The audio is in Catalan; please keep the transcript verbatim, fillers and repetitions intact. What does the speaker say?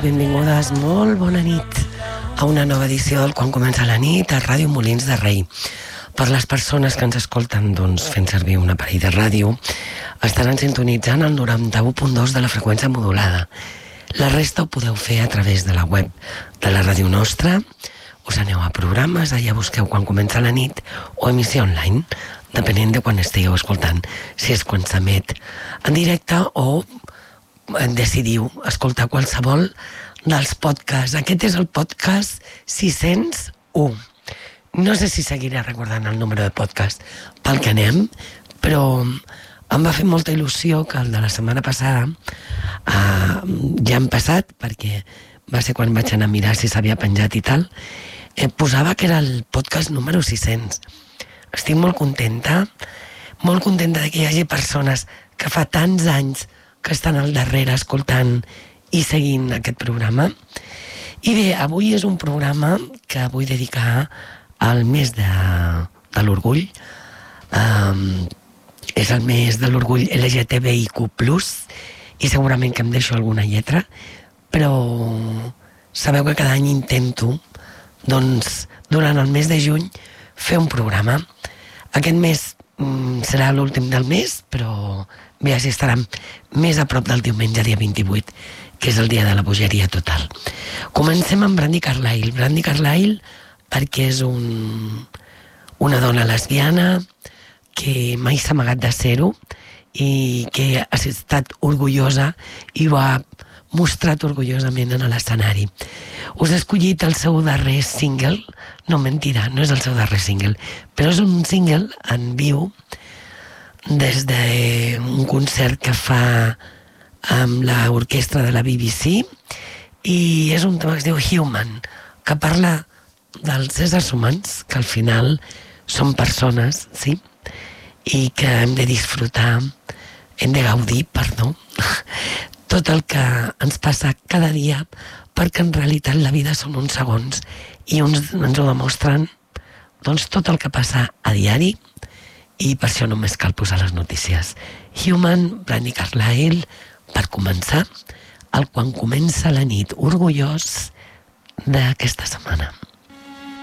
benvingudes, molt bona nit a una nova edició del Quan comença la nit a Ràdio Molins de Rei. Per les persones que ens escolten doncs, fent servir un aparell de ràdio, estaran sintonitzant el noranta-u punt dos de la freqüència modulada. La resta ho podeu fer a través de la web de la ràdio nostra. Us aneu a programes, allà busqueu Quan comença la nit o emissió online, depenent de quan estigueu escoltant, si és quan s'emet en directe o decidiu escoltar qualsevol dels podcasts. Aquest és el podcast sis-cents u. No sé si seguiré recordant el número de podcast pel que anem, però em va fer molta il·lusió que el de la setmana passada eh, ja han passat, perquè va ser quan vaig anar a mirar si s'havia penjat i tal, eh, posava que era el podcast número sis-cents. Estic molt contenta, molt contenta de que hi hagi persones que fa tants anys que estan al darrere escoltant i seguint aquest programa. I bé, avui és un programa que vull dedicar al mes de, de l'orgull. Um, és el mes de l'orgull L G T B I Q plus, i segurament que em deixo alguna lletra, però sabeu que cada any intento, doncs, durant el mes de juny, fer un programa. Aquest mes mm, serà l'últim del mes, però bé, així estarem més a prop del diumenge, dia vint-i-vuit, que és el dia de la bogeria total. Comencem amb Brandi Carlile. Brandi Carlile perquè és un, una dona lesbiana que mai s'ha amagat de ser-ho i que ha estat orgullosa i ho ha mostrat orgullosament en l'escenari. Us he escollit el seu darrer single, no, mentida, no és el seu darrer single, però és un single en viu des d'un concert que fa amb l'orquestra de la B B C, i és un tema que es diu Human, que parla dels éssers humans, que al final són persones, sí, i que hem de disfrutar, hem de gaudir, perdó, tot el que ens passa cada dia, perquè en realitat la vida són uns segons i uns ens ho demostren, doncs, tot el que passa a diari, i per això només cal posar les notícies. Human, Brandi Carlile, per començar, el Quan comença la nit orgullós d'aquesta setmana.